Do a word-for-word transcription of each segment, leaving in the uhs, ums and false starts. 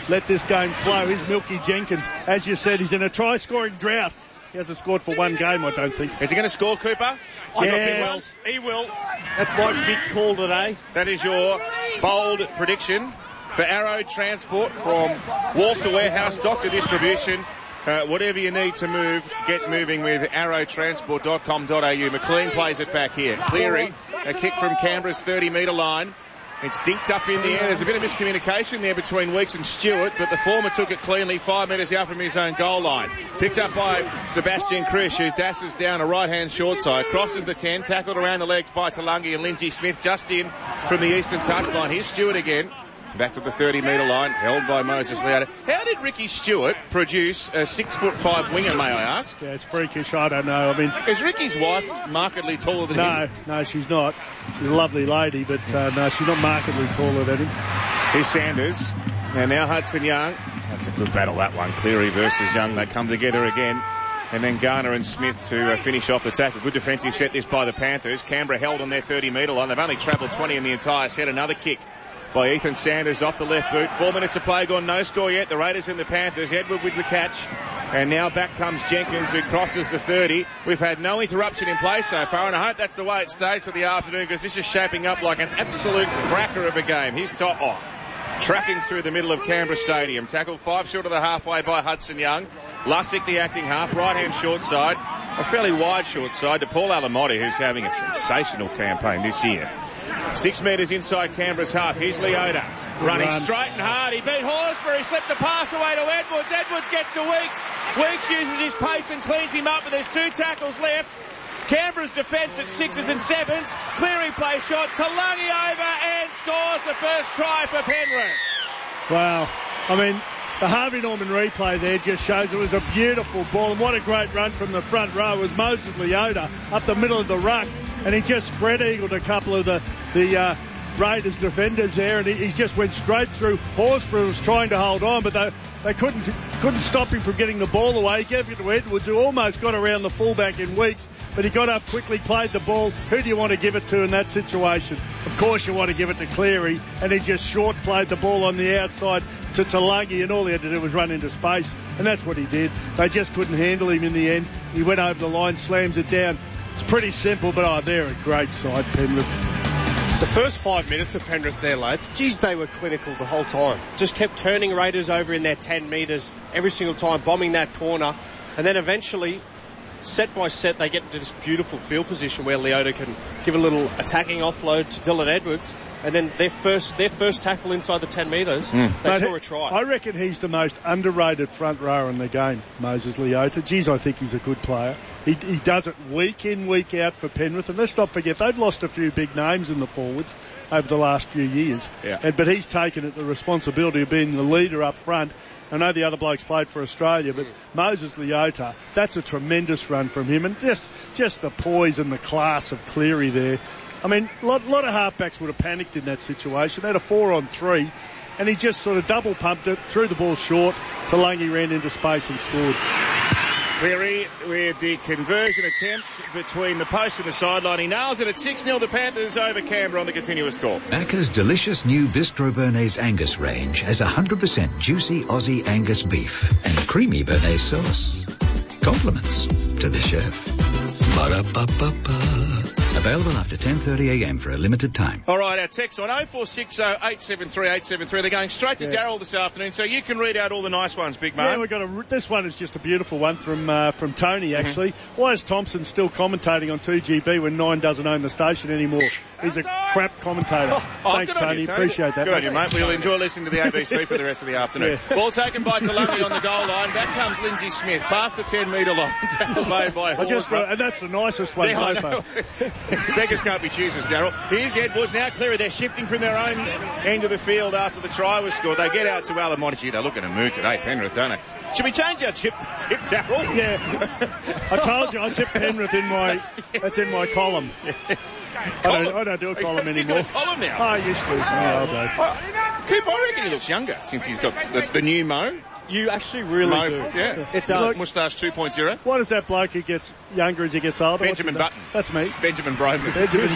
let this game flow. Here's Milky Jenkins. As you said, he's in a try-scoring drought. He hasn't scored for one game, I don't think. Is he going to score, Cooper? I yes. He will. He will. That's my big call today. That is your bold prediction for Arrow Transport from Wharf to Warehouse, Doctor Distribution. Uh, whatever you need to move, get moving with arrow transport dot com dot a u. McLean plays it back here. Cleary, a kick from Canberra's thirty metre line. It's dinked up in the air. There's a bit of miscommunication there between Weeks and Stewart, but the former took it cleanly five metres out from his own goal line. Picked up by Sebastian Krish, who dashes down a right-hand short side. Crosses the ten, tackled around the legs by Talangi and Lindsay Smith just in from the eastern touchline. Here's Stewart again. Back to the thirty metre line, held by Moses Leota. How did Ricky Stewart produce a six foot five winger, may I ask? Yeah, it's freakish. I don't know. I mean, is Ricky's wife markedly taller than no, him? No, no, she's not. She's a lovely lady, but uh, no, she's not markedly taller than him. Here's Sanders. And now Hudson Young. That's a good battle, that one. Cleary versus Young. They come together again. And then Garner and Smith to uh, finish off the tackle. Good defensive set this by the Panthers. Canberra held on their thirty metre line. They've only travelled twenty in the entire set. Another kick by Ethan Sanders off the left boot. Four minutes of play gone, no score yet. The Raiders and the Panthers. Edward with the catch. And now back comes Jenkins, who crosses the thirty. We've had no interruption in play so far, and I hope that's the way it stays for the afternoon, because this is shaping up like an absolute cracker of a game. Here's To'o, tracking through the middle of Canberra Stadium. Tackled five short of the halfway by Hudson Young. Lussick, the acting half, right-hand short side. A fairly wide short side to Paul Alamotti, who's having a sensational campaign this year. Six metres inside Canberra's half. Here's Leota, running run. straight and hard. He beat Horsburgh. He slipped the pass away to Edwards. Edwards gets to Weeks. Weeks uses his pace and cleans him up, but there's two tackles left. Canberra's defence at sixes and sevens. Cleary plays shot. Talangi over and scores the first try for Penrith. Wow. I mean, the Harvey Norman replay there just shows it was a beautiful ball, and what a great run from the front row. It was Moses Leota up the middle of the ruck, and he just spread-eagled a couple of the, the uh, Raiders defenders there, and he, he just went straight through. Horsburgh was trying to hold on, but they, they couldn't couldn't stop him from getting the ball away. He gave it to Edwards, who almost got around the fullback in Weeks, but he got up quickly, played the ball. Who do you want to give it to in that situation? Of course you want to give it to Cleary, and he just short played the ball on the outside to Talangi, and all he had to do was run into space, and that's what he did. They just couldn't handle him in the end. He went over the line, slams it down. It's pretty simple, but oh, they're a great side, Penrith. The first five minutes of Penrith there, lads, geez, they were clinical the whole time. Just kept turning Raiders over in their ten metres every single time, bombing that corner, and then eventually, set by set, they get into this beautiful field position where Leota can give a little attacking offload to Dylan Edwards, and then their first their first tackle inside the ten metres, mm. they Mate, score a try. I reckon he's the most underrated front rower in the game, Moses Leota. Geez, I think he's a good player. He, he does it week in, week out for Penrith, and let's not forget, they've lost a few big names in the forwards over the last few years, yeah. and, but he's taken it the responsibility of being the leader up front. I know the other blokes played for Australia, but Moses Leota, that's a tremendous run from him, and just just the poise and the class of Cleary there. I mean, a lot, lot of halfbacks would have panicked in that situation. They had a four on three, and he just sort of double pumped it, threw the ball short. Talangi ran into space and scored. Cleary with the conversion attempt between the post and the sideline. He nails it at six nil. The Panthers over Canberra on the continuous score. Macca's delicious new Bistro Bernays Angus range has one hundred percent juicy Aussie Angus beef and creamy Bernays sauce. Compliments to the chef. Ba-da-ba-ba-ba. Available after ten thirty a m for a limited time. All right, our text on oh four six oh, eight seven three, eight seven three. They're going straight to yeah. Darryl this afternoon, so you can read out all the nice ones, Big Man. Yeah, we got a, this one is just a beautiful one from uh, from Tony, actually. Mm-hmm. Why is Thompson still commentating on two G B when Nine doesn't own the station anymore? He's a crap commentator. Oh, Thanks, Tony. You, Tony. Appreciate that. Good on you, mate. We'll enjoy listening to the A B C for the rest of the afternoon. Yeah. Ball taken by Talangi on the goal line. Back comes Lindsay Smith, past the ten metre line. Tackle made by I just, uh, And that's the nicest one so far. Beggars can't be choosers, Darryl. Here's Edwards, now Cleary. They're shifting from their own end of the field after the try was scored. They get out to Alamonte. Gee, they're looking to move today, Penrith, don't they? Should we change our chip to tip, Darryl? Yeah. I told you I tipped Penrith in my, that's in my column. I don't, I don't do a column you anymore. You've got a column now? Oh, I used to. Yeah, well, Cooper, I reckon he looks younger since he's got the, the new Mo. You actually really Mo, do. Yeah. It does. Look, Moustache two point oh. What is that bloke who gets younger as he gets older? Benjamin Button. That's me. Benjamin Broman. Benjamin.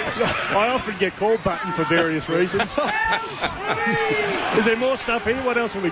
I often get called Button for various reasons. Is there more stuff here? What else are we